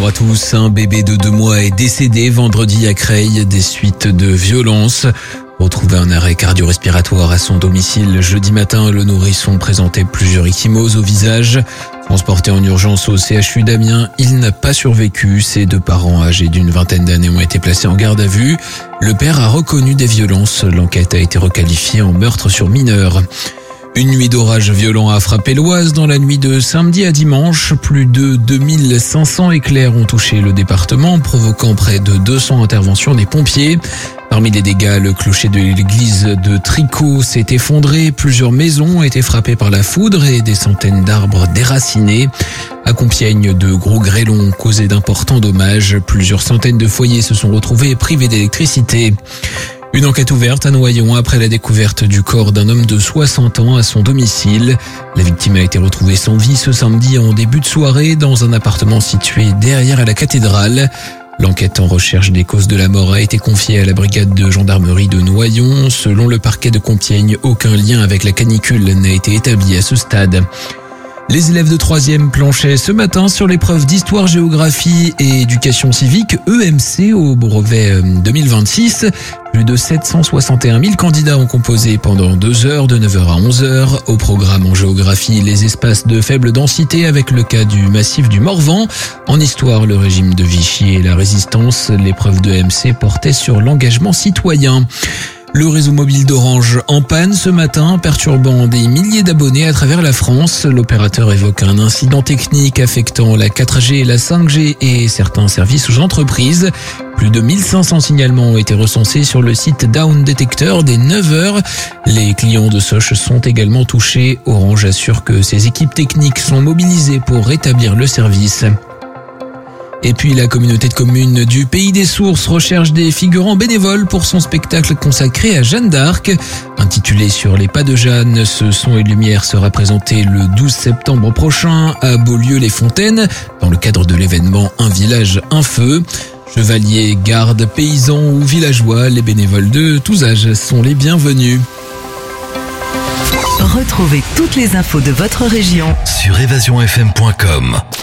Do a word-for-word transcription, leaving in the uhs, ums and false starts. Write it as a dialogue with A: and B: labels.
A: bonjour à tous. Un bébé de deux mois est décédé vendredi à Creil des suites de violences. Retrouvé en arrêt cardio-respiratoire à son domicile jeudi matin, le nourrisson présentait plusieurs ecchymoses au visage. Transporté en urgence au C H U d'Amiens, il n'a pas survécu. Ses deux parents âgés d'une vingtaine d'années ont été placés en garde à vue. Le père a reconnu des violences. L'enquête a été requalifiée en meurtre sur mineur. Une nuit d'orage violent a frappé l'Oise dans la nuit de samedi à dimanche. Plus de deux mille cinq cents éclairs ont touché le département, provoquant près de deux cents interventions des pompiers. Parmi les dégâts, le clocher de l'église de Tricot s'est effondré. Plusieurs maisons ont été frappées par la foudre et des centaines d'arbres déracinés. À Compiègne, de gros grêlons ont causé d'importants dommages. Plusieurs centaines de foyers se sont retrouvés privés d'électricité. Une enquête ouverte à Noyon après la découverte du corps d'un homme de soixante ans à son domicile. La victime a été retrouvée sans vie ce samedi en début de soirée dans un appartement situé derrière la cathédrale. L'enquête en recherche des causes de la mort a été confiée à la brigade de gendarmerie de Noyon. Selon le parquet de Compiègne, aucun lien avec la canicule n'a été établi à ce stade. Les élèves de troisième planchaient ce matin sur l'épreuve d'histoire-géographie et éducation civique E M C au brevet deux mille vingt-six. Plus de sept cent soixante et un mille candidats ont composé pendant deux heures, de neuf heures à onze heures. Au programme en géographie, les espaces de faible densité avec le cas du massif du Morvan. En histoire, le régime de Vichy et la résistance. L'épreuve de E M C portait sur l'engagement citoyen. Le réseau mobile d'Orange en panne ce matin, perturbant des milliers d'abonnés à travers la France. L'opérateur évoque un incident technique affectant la quatre G et la cinq G et certains services aux entreprises. Plus de mille cinq cents signalements ont été recensés sur le site Down Detector dès neuf heures. Les clients de Soch sont également touchés. Orange assure que ses équipes techniques sont mobilisées pour rétablir le service. Et puis la communauté de communes du Pays des Sources recherche des figurants bénévoles pour son spectacle consacré à Jeanne d'Arc. Intitulé Sur les pas de Jeanne, ce son et lumière sera présenté le douze septembre prochain à Beaulieu-les-Fontaines dans le cadre de l'événement Un village, un feu. Chevaliers, gardes, paysans ou villageois, les bénévoles de tous âges sont les bienvenus.
B: Retrouvez toutes les infos de votre région
C: sur évasion f m point com.